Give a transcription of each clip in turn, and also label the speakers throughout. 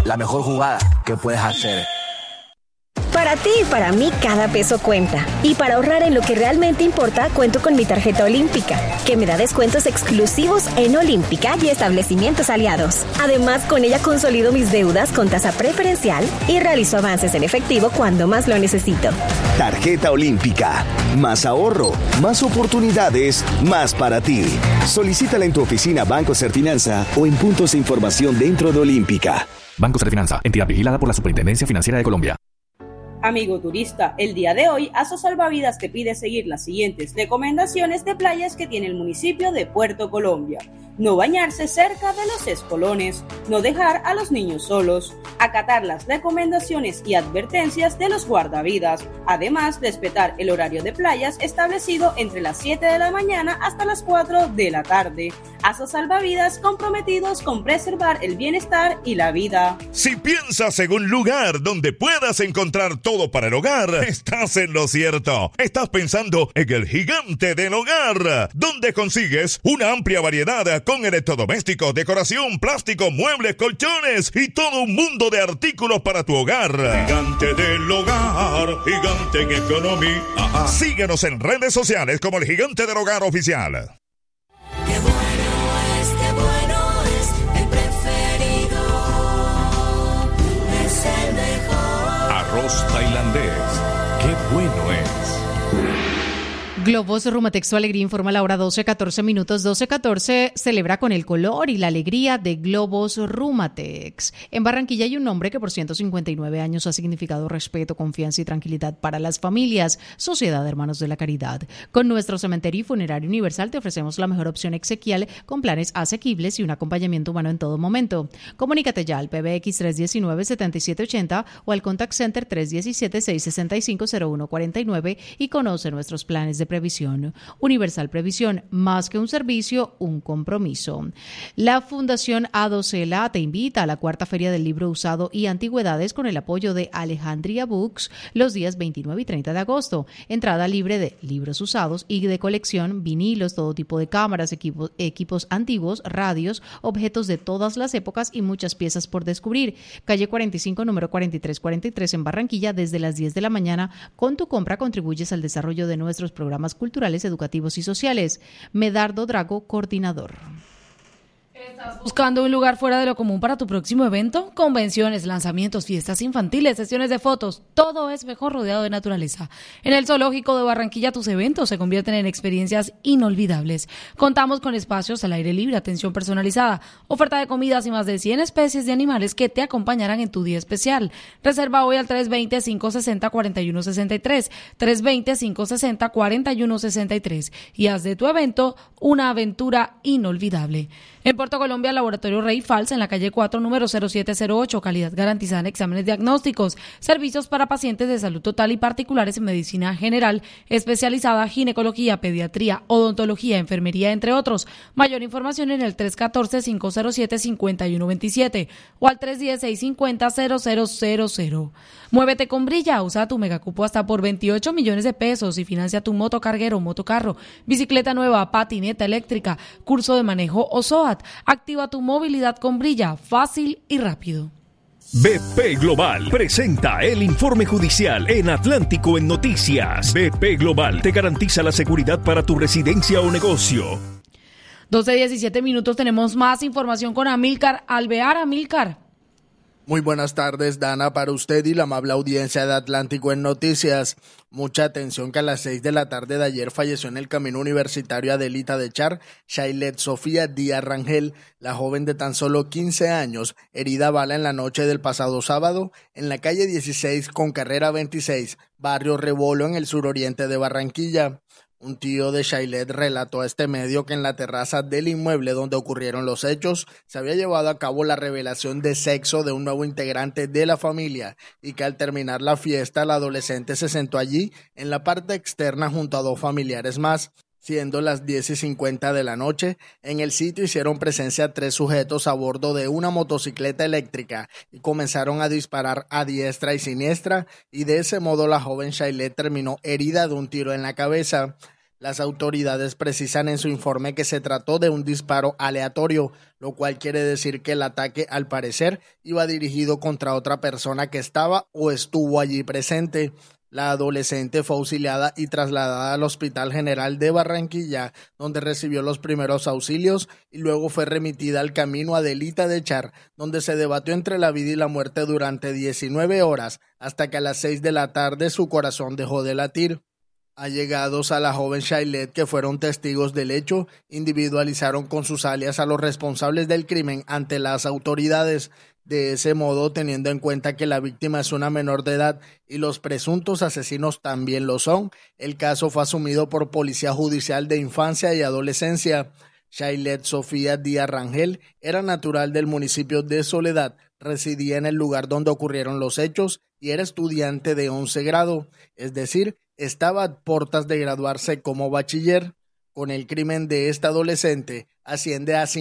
Speaker 1: la mejor jugada que puedes hacer.
Speaker 2: Para ti y para mí cada peso cuenta. Y para ahorrar en lo que realmente importa, cuento con mi tarjeta Olímpica, que me da descuentos exclusivos en Olímpica y establecimientos aliados. Además, con ella consolido mis deudas con tasa preferencial y realizo avances en efectivo cuando más lo necesito.
Speaker 3: Tarjeta Olímpica. Más ahorro, más oportunidades, más para ti. Solicítala en tu oficina Banco Serfinanza o en puntos de información dentro de Olímpica.
Speaker 4: Banco Serfinanza, entidad vigilada por la Superintendencia Financiera de Colombia.
Speaker 5: Amigo turista, el día de hoy Aso Salvavidas te pide seguir las siguientes recomendaciones de playas que tiene el municipio de Puerto Colombia. No bañarse cerca de los espolones, no dejar a los niños solos, acatar las recomendaciones y advertencias de los guardavidas, además respetar el horario de playas establecido entre las 7 de la mañana hasta las 4 de la tarde. Aso Salvavidas, comprometidos con preservar el bienestar y la vida.
Speaker 6: Si piensas en un lugar donde puedas encontrar todo para el hogar, estás en lo cierto. Estás pensando en el Gigante del Hogar, donde consigues una amplia variedad con electrodomésticos, decoración, plástico, muebles, colchones y todo un mundo de artículos para tu hogar. Gigante del Hogar, gigante en economía. Síguenos en redes sociales como el Gigante del Hogar Oficial.
Speaker 7: Qué bueno es, el preferido, es el mejor.
Speaker 8: Arroz tailandés, qué bueno es.
Speaker 9: Globos Rumatex, tu alegría, informa la hora 12:14 minutos. 12:14 celebra con el color y la alegría de Globos Rumatex. En Barranquilla hay un nombre que por 159 años ha significado respeto, confianza y tranquilidad para las familias. Sociedad de Hermanos de la Caridad. Con nuestro cementerio y funerario universal te ofrecemos la mejor opción exequial con planes asequibles y un acompañamiento humano en todo momento. Comunícate ya al PBX 319-7780 o al Contact Center 317-665-0149 y conoce nuestros planes de previsión. Universal Previsión, más que un servicio, un compromiso. La Fundación Adocela te invita a la cuarta Feria del Libro Usado y Antigüedades con el apoyo de Alejandría Books los días 29 y 30 de agosto. Entrada libre de libros usados y de colección, vinilos, todo tipo de cámaras, equipos antiguos, radios, objetos de todas las épocas y muchas piezas por descubrir. Calle 45, número 4343 en Barranquilla, desde las 10 de la mañana. Con tu compra contribuyes al desarrollo de nuestros programas culturales, educativos y sociales. Medardo Drago, coordinador.
Speaker 10: ¿Estás buscando un lugar fuera de lo común para tu próximo evento? Convenciones, lanzamientos, fiestas infantiles, sesiones de fotos, todo es mejor rodeado de naturaleza. En el Zoológico de Barranquilla tus eventos se convierten en experiencias inolvidables. Contamos con espacios al aire libre, atención personalizada, oferta de comidas y más de 100 especies de animales que te acompañarán en tu día especial. Reserva hoy al 320-560-4163, 320-560-4163 y haz de tu evento una aventura inolvidable. En Puerto Colombia, Laboratorio Rey Fals, en la calle 4, número 0708, calidad garantizada en exámenes diagnósticos, servicios para pacientes de salud total y particulares en medicina general, especializada, ginecología, pediatría, odontología, enfermería, entre otros. Mayor información en el 314-507-5127 o al 310-650-0000. Muévete con Brilla, usa tu megacupo hasta por 28 millones de pesos y financia tu motocarguero o motocarro, bicicleta nueva, patineta eléctrica, curso de manejo o SOAT. Activa tu movilidad con Brilla, fácil y rápido.
Speaker 8: BP Global presenta el informe judicial en Atlántico en Noticias. BP Global te garantiza la seguridad para tu residencia o negocio.
Speaker 10: 12:17 minutos, tenemos más información con Amílcar Alvear. Amílcar.
Speaker 11: Muy buenas tardes, Dana, para usted y la amable audiencia de Atlántico en Noticias. Mucha atención que a las 6 de la tarde de ayer falleció en el camino universitario Adelita de Char, Shailet Sofía Díaz Rangel, la joven de tan solo 15 años, herida a bala en la noche del pasado sábado en la calle 16 con carrera 26, barrio Rebolo, en el suroriente de Barranquilla. Un tío de Shailet relató a este medio que en la terraza del inmueble donde ocurrieron los hechos se había llevado a cabo la revelación de sexo de un nuevo integrante de la familia y que al terminar la fiesta la adolescente se sentó allí en la parte externa junto a dos familiares más. Siendo las 10:50 de la noche, en el sitio hicieron presencia 3 sujetos a bordo de una motocicleta eléctrica y comenzaron a disparar a diestra y siniestra, y de ese modo la joven Shailet terminó herida de un tiro en la cabeza. Las autoridades precisan en su informe que se trató de un disparo aleatorio, lo cual quiere decir que el ataque, al parecer, iba dirigido contra otra persona que estaba o estuvo allí presente. La adolescente fue auxiliada y trasladada al Hospital General de Barranquilla, donde recibió los primeros auxilios y luego fue remitida al camino Adelita de Char, donde se debatió entre la vida y la muerte durante 19 horas, hasta que a las 6 de la tarde su corazón dejó de latir. Allegados a la joven Shailet, que fueron testigos del hecho, individualizaron con sus alias a los responsables del crimen ante las autoridades. De ese modo, teniendo en cuenta que la víctima es una menor de edad y los presuntos asesinos también lo son, el caso fue asumido por Policía Judicial de Infancia y Adolescencia. Shailet Sofía Díaz Rangel era natural del municipio de Soledad, residía en el lugar donde ocurrieron los hechos y era estudiante de 11 grado, es decir, estaba a puertas de graduarse como bachiller. Con el crimen de esta adolescente, asciende a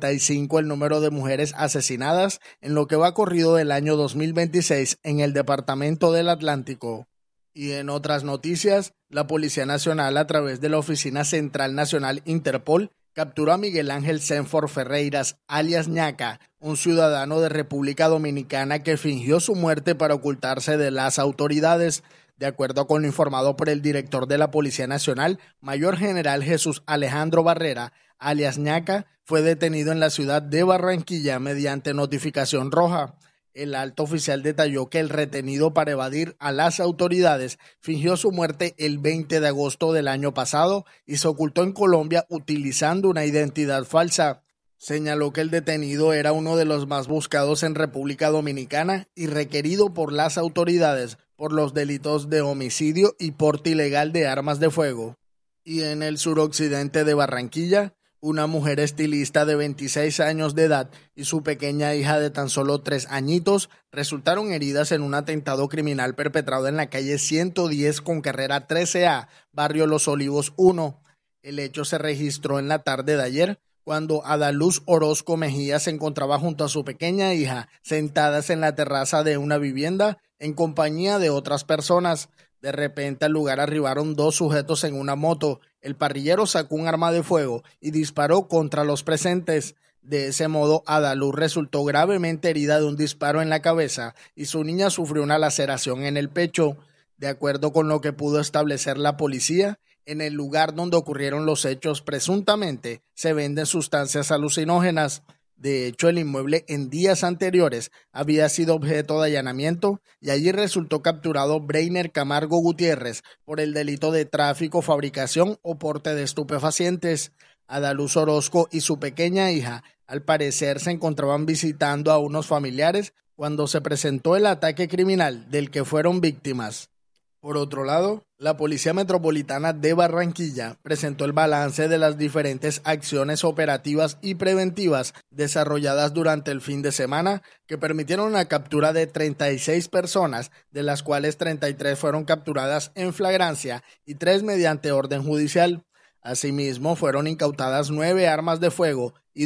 Speaker 11: 55 el número de mujeres asesinadas en lo que va corrido del año 2026 en el departamento del Atlántico. Y en otras noticias, la Policía Nacional, a través de la Oficina Central Nacional Interpol, capturó a Miguel Ángel Senfor Ferreiras, alias Ñaca, un ciudadano de República Dominicana que fingió su muerte para ocultarse de las autoridades. De acuerdo con lo informado por el director de la Policía Nacional, Mayor General Jesús Alejandro Barrera, alias Ñaca, fue detenido en la ciudad de Barranquilla mediante notificación roja. El alto oficial detalló que el retenido, para evadir a las autoridades, fingió su muerte el 20 de agosto del año pasado y se ocultó en Colombia utilizando una identidad falsa. Señaló que el detenido era uno de los más buscados en República Dominicana y requerido por las autoridades por los delitos de homicidio y porte ilegal de armas de fuego. Y en el suroccidente de Barranquilla, una mujer estilista de 26 años de edad y su pequeña hija de tan solo 3 añitos resultaron heridas en un atentado criminal perpetrado en la calle 110 con carrera 13A, barrio Los Olivos 1. El hecho se registró en la tarde de ayer, cuando Adaluz Orozco Mejía se encontraba junto a su pequeña hija, sentadas en la terraza de una vivienda en compañía de otras personas. De repente al lugar arribaron 2 sujetos en una moto. El parrillero sacó un arma de fuego y disparó contra los presentes. De ese modo, Adaluz resultó gravemente herida de un disparo en la cabeza y su niña sufrió una laceración en el pecho. De acuerdo con lo que pudo establecer la policía, en el lugar donde ocurrieron los hechos, presuntamente, se venden sustancias alucinógenas. De hecho, el inmueble en días anteriores había sido objeto de allanamiento y allí resultó capturado Breiner Camargo Gutiérrez por el delito de tráfico, fabricación o porte de estupefacientes. Adaluz Orozco y su pequeña hija, al parecer, se encontraban visitando a unos familiares cuando se presentó el ataque criminal del que fueron víctimas. Por otro lado, la Policía Metropolitana de Barranquilla presentó el balance de las diferentes acciones operativas y preventivas desarrolladas durante el fin de semana que permitieron la captura de 36 personas, de las cuales 33 fueron capturadas en flagrancia y 3 mediante orden judicial. Asimismo, fueron incautadas 9 armas de fuego y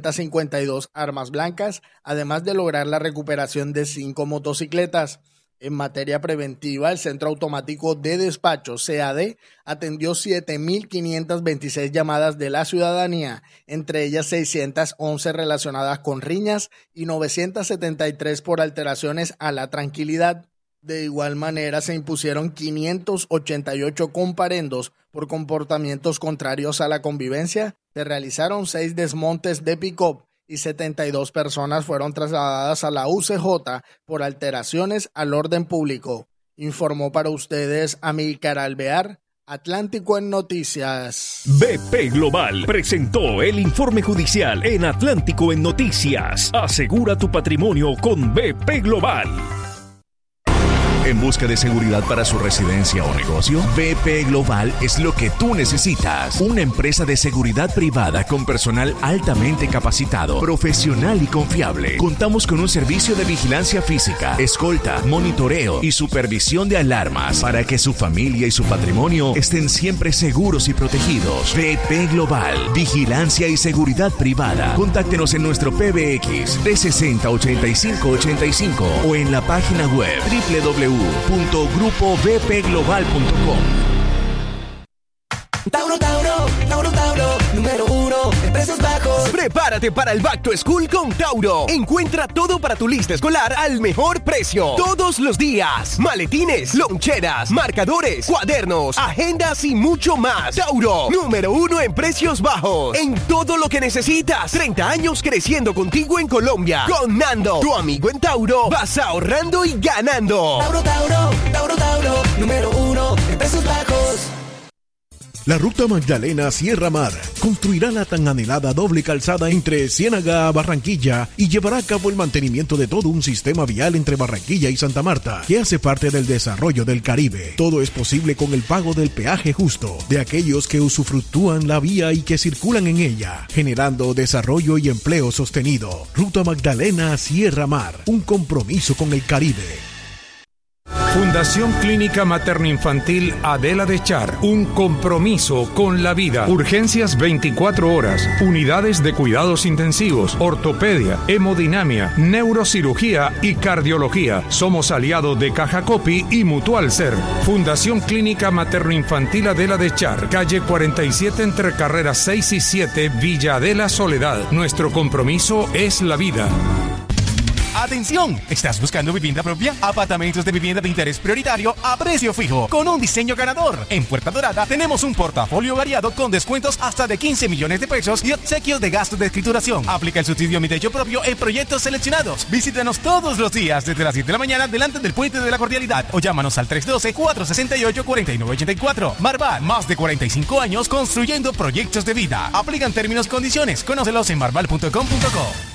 Speaker 11: 252 armas blancas, además de lograr la recuperación de 5 motocicletas. En materia preventiva, el Centro Automático de Despacho, CAD, atendió 7.526 llamadas de la ciudadanía, entre ellas 611 relacionadas con riñas y 973 por alteraciones a la tranquilidad. De igual manera, se impusieron 588 comparendos por comportamientos contrarios a la convivencia, se realizaron 6 desmontes de pick-up y 72 personas fueron trasladadas a la UCJ por alteraciones al orden público. Informó para ustedes Amílcar Alvear, Atlántico en Noticias.
Speaker 8: BP Global presentó el informe judicial en Atlántico en Noticias. Asegura tu patrimonio con BP Global.
Speaker 12: ¿En busca de seguridad para su residencia o negocio? BP Global es lo que tú necesitas. Una empresa de seguridad privada con personal altamente capacitado, profesional y confiable. Contamos con un servicio de vigilancia física, escolta, monitoreo y supervisión de alarmas para que su familia y su patrimonio estén siempre seguros y protegidos. BP Global, vigilancia y seguridad privada. Contáctenos en nuestro PBX 360-8585 o en la página web www.grupobpglobal.com.
Speaker 7: Tauro, Tauro, Tauro, Tauro, número 1 en precios bajos.
Speaker 13: Prepárate para el Back to School con Tauro. Encuentra todo para tu lista escolar al mejor precio. Todos los días. Maletines, loncheras, marcadores, cuadernos, agendas y mucho más. Tauro, número 1 en precios bajos. En todo lo que necesitas. 30 años creciendo contigo en Colombia. Con Nando, tu amigo en Tauro. Vas ahorrando y ganando.
Speaker 7: Tauro, Tauro, Tauro, Tauro, número 1 en precios bajos.
Speaker 14: La Ruta Magdalena Sierra Mar construirá la tan anhelada doble calzada entre Ciénaga a Barranquilla y llevará a cabo el mantenimiento de todo un sistema vial entre Barranquilla y Santa Marta, que hace parte del desarrollo del Caribe. Todo es posible con el pago del peaje justo de aquellos que usufructúan la vía y que circulan en ella, generando desarrollo y empleo sostenido. Ruta Magdalena Sierra Mar, un compromiso con el Caribe.
Speaker 15: Fundación Clínica Materno-Infantil Adela de Char, un compromiso con la vida. Urgencias 24 horas, unidades de cuidados intensivos, ortopedia, hemodinamia, neurocirugía y cardiología. Somos aliados de Caja Copi y Mutual Ser. Fundación Clínica Materno-Infantil Adela de Char, calle 47 entre carreras 6 y 7, Villa Adela Soledad. Nuestro compromiso es la vida.
Speaker 16: ¡Atención! ¿Estás buscando vivienda propia? Apartamentos de vivienda de interés prioritario a precio fijo, con un diseño ganador. En Puerta Dorada tenemos un portafolio variado con descuentos hasta de 15 millones de pesos y obsequios de gastos de escrituración. Aplica el subsidio Mi Techo Propio en proyectos seleccionados. Visítanos todos los días desde las 7 de la mañana delante del Puente de la Cordialidad o llámanos al 312-468-4984. Marval, más de 45 años construyendo proyectos de vida. Aplican términos y condiciones. Conócelos en marval.com.co.